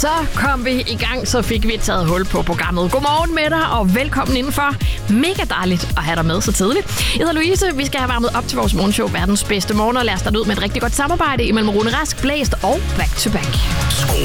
Så kom vi i gang, så fik vi taget hul på programmet. Godmorgen med dig, og velkommen indenfor. Mega dejligt at have dig med så tidligt. Jeg hedder Louise, vi skal have varmet op til vores morgenshow, verdens bedste morgen, og lad os starte ud med et rigtig godt samarbejde imellem Rune Rask, Blæst og Back to Back. Skru